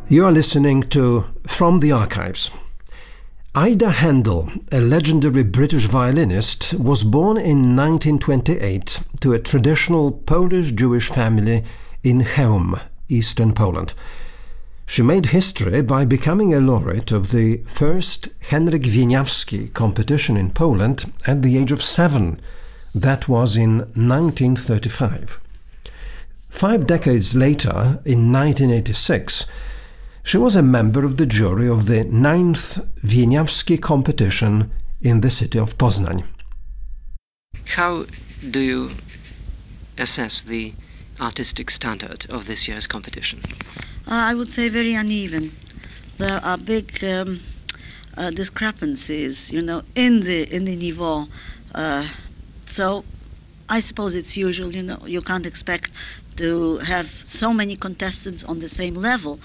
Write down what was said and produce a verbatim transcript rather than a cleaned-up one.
You are listening to From the Archives. Ida Haendel, a legendary British violinist, was born in nineteen twenty-eight to a traditional Polish-Jewish family in Chełm, eastern Poland. She made history by becoming a laureate of the first Henryk Wieniawski competition in Poland at the age of seven. That was in nineteen thirty-five. Five decades later, in nineteen eighty-six, she was a member of the jury of the ninth Wieniawski competition in the city of Poznań. How do you assess the artistic standard of this year's competition? Uh, I would say very uneven. There are big um, uh, discrepancies, you know, in the in the niveau. Uh, so I suppose it's usual, you know, you can't expect to have so many contestants on the same level.